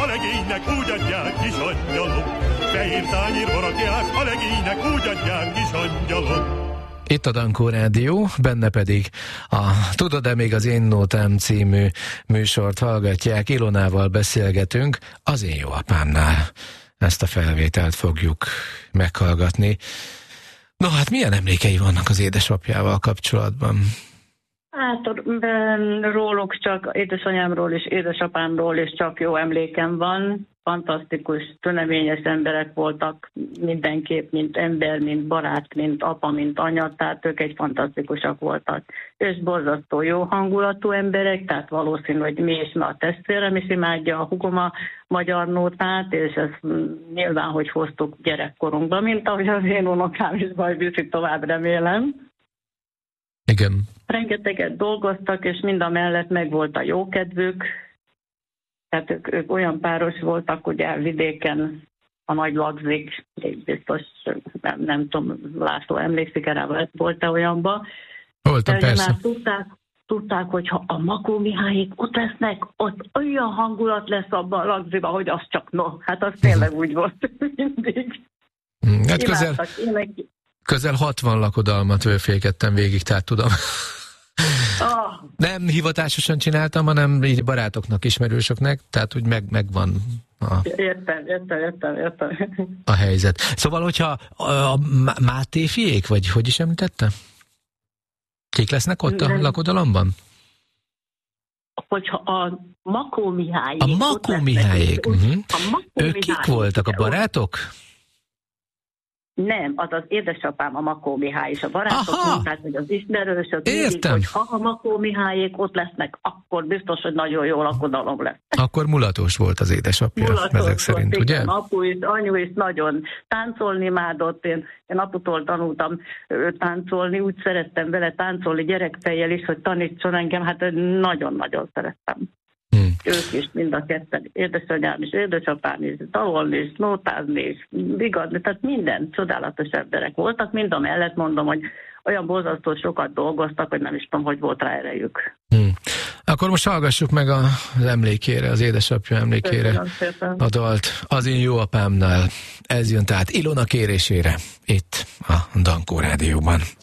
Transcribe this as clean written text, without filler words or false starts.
legénynek úgy adják, kis angyalom. Fehér tányérba rakják, a legénynek úgy adják, kis angyalom. Itt a Dankó Rádió, benne pedig a Tudod-e még az Én Nótám című műsort hallgatják. Ilonával beszélgetünk az Én jó apámnál. Ezt a felvételt fogjuk meghallgatni. No, hát milyen emlékei vannak az édesapjával kapcsolatban? Hát róluk csak, édesanyámról és édesapámról is csak jó emlékem van. Fantasztikus, tüneményes emberek voltak mindenképp, mint ember, mint barát, mint apa, mint anya, tehát ők egy fantasztikusak voltak. És borzasztó jó hangulatú emberek, tehát valószínű, hogy mi is, mert a testvérem is imádja, a hugom a magyar nótát, és ezt nyilván, hogy hoztuk gyerekkorunkba, mint ahogy az én unokám is majd viszi tovább, remélem. Igen. Rengeteget dolgoztak, és mind a mellett megvolt a jókedvük. Tehát ők olyan páros voltak, ugye vidéken a Nagy Lagzik, biztos nem tudom, László emlékszik erre, volt-e olyanba. Voltam, persze. Már tudták, hogy ha a Makó Mihályék ott lesznek, ott olyan hangulat lesz abban a Lagziban, hogy az csak hát az tényleg úgy volt mindig. Hát közel 60 lakodalmat fékeztem végig, tehát tudom. Nem hivatásosan csináltam, hanem így barátoknak, ismerősöknek, tehát úgy megvan Értem. a helyzet. Szóval, hogyha a Máté fiék, vagy hogy is említette? Kik lesznek ott a lakodalomban? Hogyha a Makó Mihályék. A Makó Mihályék. Ők kik voltak, a barátok? Nem, az az édesapám, a Makó Mihály, és a barátok mondták, hogy az ismerősök mindig, hogy ha a Makó Mihályék ott lesznek, akkor biztos, hogy nagyon jó lakodalom lesz. Akkor mulatos volt az édesapja, ezek szerint, ugye? Igen, apu is, anyu is nagyon táncolni imádott. Én aputól tanultam táncolni, úgy szerettem vele táncolni gyerekfejjel is, hogy tanítson engem, hát nagyon-nagyon szerettem. Ők is mind a ketten, édesanyám is, édesapám is, dalolni is, nótázni is, vigadni, tehát minden csodálatos emberek voltak, mind a mellett mondom, hogy olyan borzasztó sokat dolgoztak, hogy nem is tudom, hogy volt rá erejük. Akkor most hallgassuk meg az emlékére, az édesapja emlékére a dalt az Én jó apámnál. Ez jön tehát Ilona kérésére itt a Dankó Rádióban.